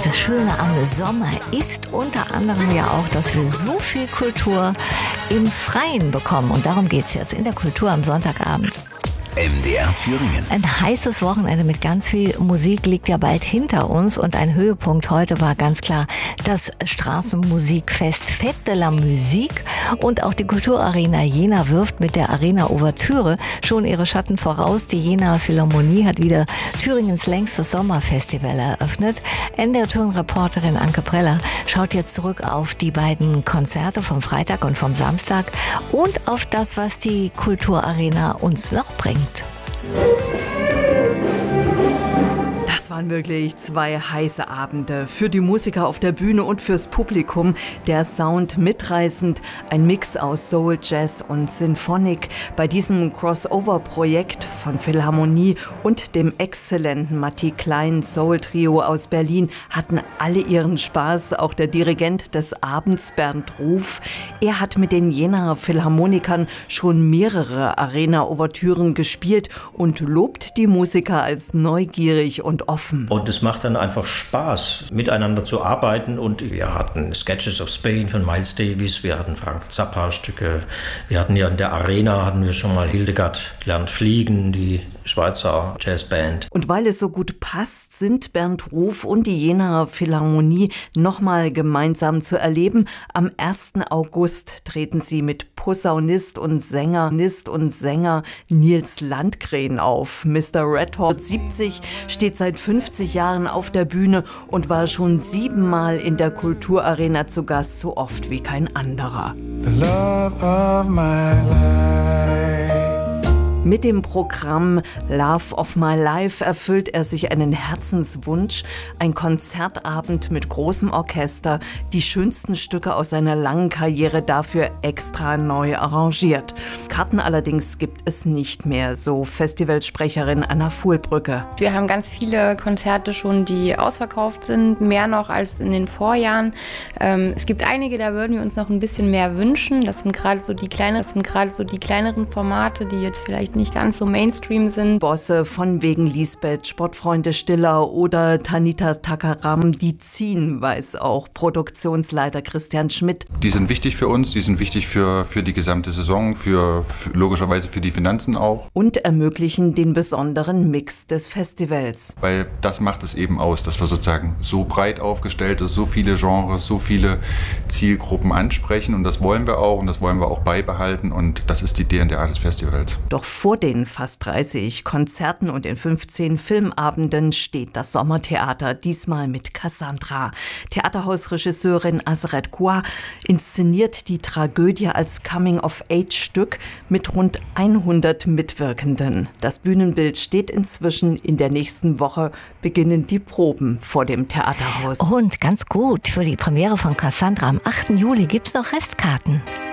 Das Schöne am Sommer ist unter anderem ja auch, dass wir so viel Kultur im Freien bekommen. Und darum geht es jetzt in der Kultur am Sonntagabend. MDR Thüringen. Ein heißes Wochenende mit ganz viel Musik liegt ja bald hinter uns und ein Höhepunkt heute war ganz klar das Straßenmusikfest Fête de la Musique und auch die Kulturarena Jena wirft mit der Arena Ouvertüre schon ihre Schatten voraus. Die Jena Philharmonie hat wieder Thüringens längstes Sommerfestival eröffnet. NDR Thüringen-Reporterin Anke Preller schaut jetzt zurück auf die beiden Konzerte vom Freitag und vom Samstag und auf das, was die Kulturarena uns noch bringt. Das waren wirklich 2 heiße Abende. Für die Musiker auf der Bühne und fürs Publikum. Der Sound mitreißend, ein Mix aus Soul, Jazz und Sinfonik. Bei diesem Crossover-Projekt von Philharmonie und dem exzellenten Matti Klein Soul-Trio aus Berlin hatten alle ihren Spaß. Auch der Dirigent des Abends, Bernd Ruf. Er hat mit den Jenaer Philharmonikern schon mehrere Arena-Ouvertüren gespielt und lobt die Musiker als neugierig und offen. Und es macht dann einfach Spaß, miteinander zu arbeiten. Und wir hatten Sketches of Spain von Miles Davis, wir hatten Frank Zappa-Stücke, wir hatten ja in der Arena hatten wir schon mal Hildegard lernt fliegen, die Schweizer Jazzband. Und weil es so gut passt, sind Bernd Ruf und die Jenaer Philharmonie nochmal gemeinsam zu erleben. Am 1. August treten sie mit Posaunist und Sänger Nils Landgren auf. Mr. Red Hot 70 steht seit 50 Jahren auf der Bühne und war schon 7 Mal in der Kulturarena zu Gast, so oft wie kein anderer. The love of my life. Mit dem Programm Love of My Life erfüllt er sich einen Herzenswunsch, ein Konzertabend mit großem Orchester, die schönsten Stücke aus seiner langen Karriere dafür extra neu arrangiert. Karten allerdings gibt es nicht mehr, so Festivalsprecherin Anna Fuhlbrücke. Wir haben ganz viele Konzerte schon, die ausverkauft sind, mehr noch als in den Vorjahren. Es gibt einige, da würden wir uns noch ein bisschen mehr wünschen. Das sind gerade so die kleineren Formate, die jetzt vielleicht nicht ganz so Mainstream sind. Bosse von Wegen Lisbeth, Sportfreunde Stiller oder Tanita Takaram, die ziehen, weiß auch Produktionsleiter Christian Schmidt. Die sind wichtig für uns, die sind wichtig für die gesamte Saison, logischerweise für die Finanzen auch. Und ermöglichen den besonderen Mix des Festivals. Weil das macht es eben aus, dass wir sozusagen so breit aufgestellt sind, so viele Genres, so viele Zielgruppen ansprechen und das wollen wir auch und das wollen wir auch beibehalten und das ist die DNA des Festivals. Doch vor den fast 30 Konzerten und den 15 Filmabenden steht das Sommertheater, diesmal mit Cassandra. Theaterhausregisseurin Azret Kouar inszeniert die Tragödie als Coming-of-Age-Stück mit rund 100 Mitwirkenden. Das Bühnenbild steht inzwischen. In der nächsten Woche beginnen die Proben vor dem Theaterhaus. Und ganz gut, für die Premiere von Cassandra am 8. Juli gibt's noch Restkarten.